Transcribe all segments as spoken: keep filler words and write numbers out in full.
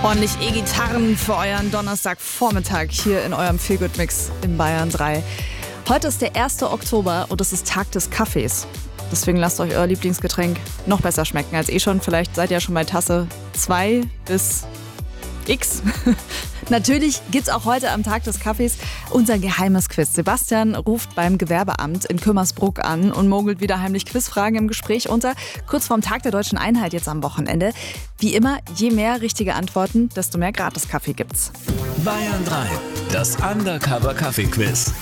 Ordentlich E-Gitarren für euren Donnerstagvormittag hier in eurem Feelgood-Mix in Bayern drei. Heute ist der erste Oktober und es ist Tag des Kaffees. Deswegen lasst euch euer Lieblingsgetränk noch besser schmecken als eh schon. Vielleicht seid ihr ja schon bei Tasse zwei bis X. Natürlich gibt's auch heute am Tag des Kaffees unser geheimes Quiz. Sebastian ruft beim Gewerbeamt in Kümmersbruck an und mogelt wieder heimlich Quizfragen im Gespräch unter. Kurz vorm Tag der Deutschen Einheit jetzt am Wochenende. Wie immer, je mehr richtige Antworten, desto mehr Gratis-Kaffee gibt's. Bayern drei, das Undercover-Kaffee-Quiz.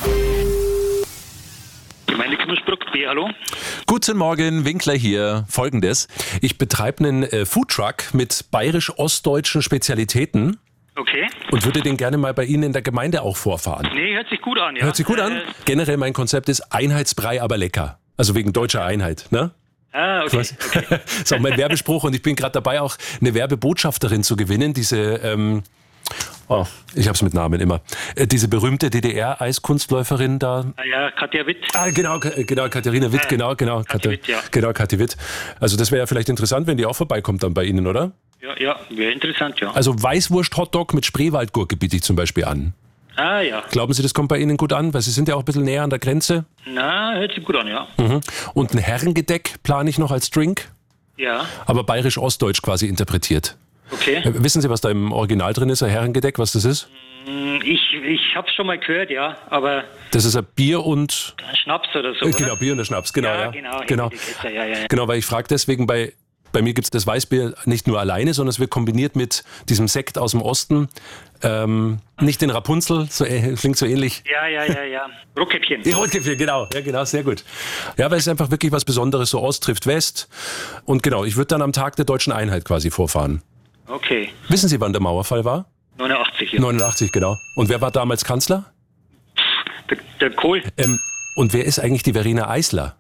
Meine Kümmersbruck, B, hallo. Guten Morgen, Winkler hier. Folgendes: Ich betreibe einen äh, Foodtruck mit bayerisch-ostdeutschen Spezialitäten. Okay. Und würde den gerne mal bei Ihnen in der Gemeinde auch vorfahren. Nee, hört sich gut an, ja. Hört sich gut äh, an? Generell mein Konzept ist Einheitsbrei, aber lecker. Also wegen deutscher Einheit, ne? Ah, okay. okay. Das ist auch mein Werbespruch und ich bin gerade dabei, auch eine Werbebotschafterin zu gewinnen. Diese, ähm, oh, ich hab's mit Namen immer. Äh, diese berühmte D D R-Eiskunstläuferin da. Ah ja, Katja Witt. Ah, genau, genau, Katharina Witt, Ah, genau, genau. Katja Witt, ja. Genau, Katja Witt. Also das wäre ja vielleicht interessant, wenn die auch vorbeikommt dann bei Ihnen, oder? Ja, ja, wäre interessant, ja. Also Weißwurst-Hotdog mit Spreewaldgurke biete ich zum Beispiel an. Ah, ja. Glauben Sie, das kommt bei Ihnen gut an? Weil Sie sind ja auch ein bisschen näher an der Grenze. Na, hört sich gut an, ja. Mhm. Und ein Herrengedeck plane ich noch als Drink, Ja, aber bayerisch-ostdeutsch quasi interpretiert. okay. Äh, Wissen Sie, was da im Original drin ist, ein Herrengedeck, was das ist? Hm, Ich, ich hab's schon mal gehört, ja, aber Das ist ein Bier und... Schnaps oder so, Äh, oder? genau, Bier und ein Schnaps, genau. Ja, Ja, genau, genau. ja, ja, ja. Genau, weil ich frage deswegen, bei, bei mir gibt es das Weißbier nicht nur alleine, sondern es wird kombiniert mit diesem Sekt aus dem Osten. Ähm, nicht den Rapunzel, so, äh, klingt so ähnlich. Ja, ja, ja, ja. Rotkäppchen. Die Rotkäppchen, genau. Ja, genau, sehr gut. Ja, weil es ist einfach wirklich was Besonderes, so Ost trifft West. Und genau, ich würde dann am Tag der Deutschen Einheit quasi vorfahren. Okay. Wissen Sie, wann der Mauerfall war? neunundachtzig, ja. neunundachtzig, genau. Und wer war damals Kanzler? Der, der Kohl, Ähm, und wer ist eigentlich die Verena Eisler?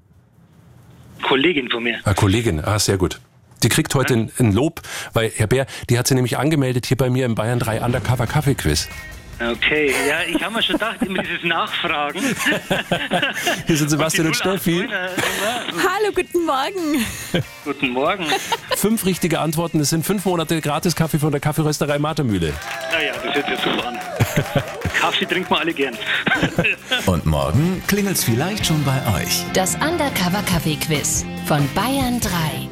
Kollegin von mir. Ah, Kollegin, ah, sehr gut. Die kriegt heute ein, ein Lob, weil Herr Bär, die hat sie nämlich angemeldet hier bei mir im Bayern drei Undercover Kaffee Quiz. Okay, ja, ich habe mir schon gedacht, immer dieses Nachfragen. Hier sind Sebastian und, die null acht Steffi. neun, äh, Hallo, guten Morgen. Guten Morgen. Fünf richtige Antworten, es sind fünf Monate Gratis-Kaffee von der Kaffeerösterei Martermühle. Naja, das hört sich super an. Kaffee trinken wir alle gern. Und morgen klingelt's vielleicht schon bei euch. Das Undercover Kaffee Quiz von Bayern drei.